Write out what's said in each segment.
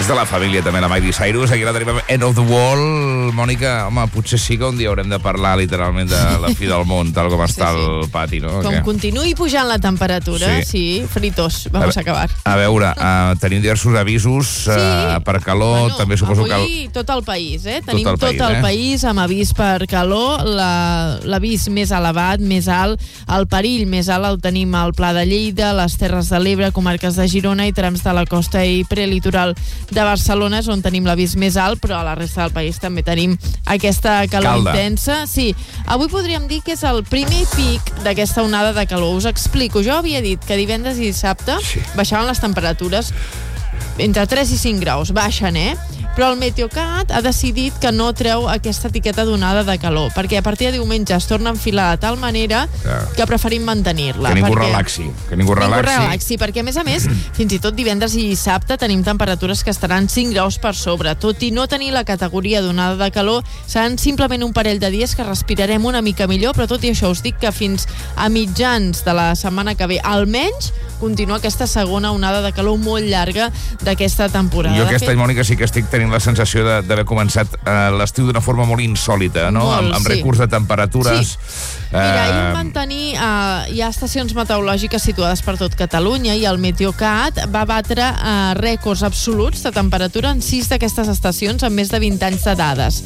És de la família, també, la Miley Cyrus. Aquí la tenim amb End of the World. Mònica, home, potser sí que un dia haurem de parlar literalment de la fi del món, tal com està el pati, no? Com continuï pujant la temperatura, sí, fritos, vamos a acabar. A veure, tenim diversos avisos per calor, també suposo que... Avui tot el país, Tenim tot el país amb avís per calor, l'avís més elevat, més alt, el perill més alt el tenim al Pla de Lleida, les Terres de l'Ebre, comarques de Girona i trams de la costa i prelitoral de Barcelona, és on tenim l'avís més alt, però a la resta del país també tenim aquesta calor intensa. Sí, avui podríem dir que és el primer pic d'aquesta onada de calor. Us explico. Jo havia dit que divendres i dissabte baixaven les temperatures entre 3 i 5 graus. Baixen, Però el Meteocat ha decidit que no treu aquesta etiqueta d'onada de calor, perquè a partir de diumenge es torna a enfilar de tal manera que preferim mantenir-la. Que ningú relaxi. Que ningú relaxi, perquè a més, fins i tot divendres i dissabte tenim temperatures que estaran 5 graus per sobre. Tot i no tenir la categoria d'onada de calor, seran simplement un parell de dies que respirarem una mica millor, però tot i això us dic que fins a mitjans de la setmana que ve, almenys, continua aquesta segona onada de calor molt llarga d'aquesta temporada. Jo aquest any, Mònica, sí que estic tenint la sensació d'haver començat l'estiu d'una forma molt insòlita, no? Amb rècords de temperatures. Mira, ahir van tenir hi ha estacions meteorològiques situades per tot Catalunya i el Meteocat va batre rècords absoluts de temperatura en 6 d'aquestes estacions amb més de 20 anys de dades.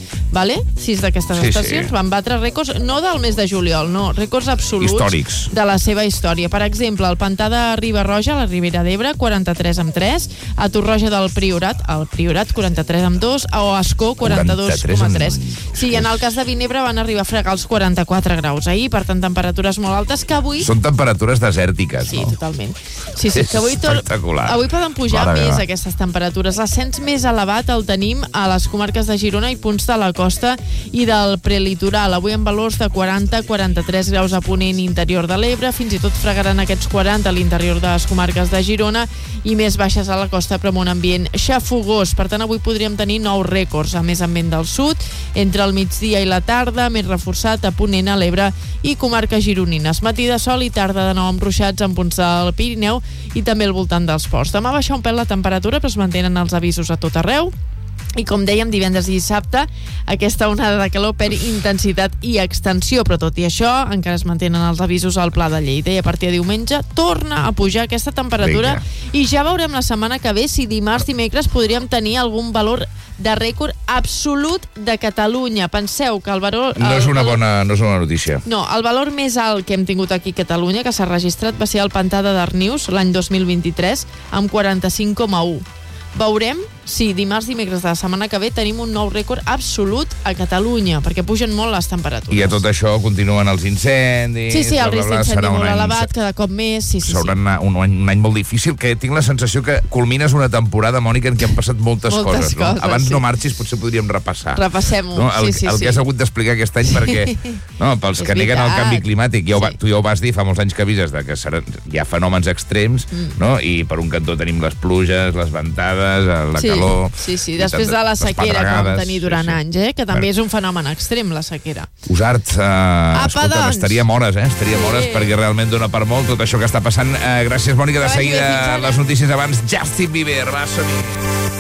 6 d'aquestes estacions van batre rècords, no del mes de juliol, no, rècords absoluts històrics de la seva història. Per exemple, el pantà de Riba-roja, a la Ribera d'Ebre, 43,3, a Torroja del Priorat, el Priorat, 43,2, o a Ascó, 42,3. Sí, en el cas de Vinebre van arribar a fregar els 44 graus ahir, per tant, temperatures molt altes que avui... Són temperatures desèrtiques, no? Sí, totalment. Sí, que avui poden pujar més aquestes temperatures. L'ascens més elevat el tenim a les comarques de Girona i punts de la costa i del prelitoral. Avui amb valors de 40-43 graus a ponent interior de l'Ebre, fins i tot fregaran aquests 40 a l'interior de les comarques de Girona i més baixes a la costa, però amb un ambient xafogós. Per tant, avui podríem tenir nous rècords, a més amb vent del sud, entre el migdia i la tarda, més reforçat a ponent a l'Ebre i comarques gironines. Matí de sol i tarda de nou amb ruixats en punts del Pirineu i també al voltant dels ports. Demà baixa un pèl la temperatura, però es mantenen els avisos a tot arreu. I com dèiem, divendres i dissabte aquesta onada de calor perd intensitat i extensió, però tot i això encara es mantenen els avisos al Pla de Lleida i a partir de diumenge torna a pujar aquesta temperatura. I ja veurem la setmana que ve si dimecres podríem tenir algun valor de rècord absolut de Catalunya. Penseu que el valor... No és una bona notícia. No, el valor més alt que hem tingut aquí a Catalunya, que s'ha registrat, va ser el pantà de Darnius l'any 2023 amb 45,1. Veurem si dimecres de la setmana que ve tenim un nou rècord absolut a Catalunya, perquè pugen molt les temperatures. I a tot això continuen els incendis... Sí, el risc d'incendi molt elevat, cada cop més... Serà un any molt difícil, que tinc la sensació que culmines una temporada, Mònica, en què han passat moltes coses. Abans no marxis, potser podríem repassar. Repassem-ho, el que has hagut d'explicar aquest any, perquè pels que neguen el canvi climàtic, tu ja ho vas dir fa molts anys que avises que hi ha fenòmens extrems, i per un cantó tenim les pluges, les ventades, la calor... Sí, després de la sequera que vam tenir durant anys, que també és un fenomen extrem, la sequera. Usart, escolta, estaríem hores, perquè realment dona per molt tot això que està passant. Gràcies, Mònica. De seguida, les notícies abans, Justin Bieber. Va, som-hi.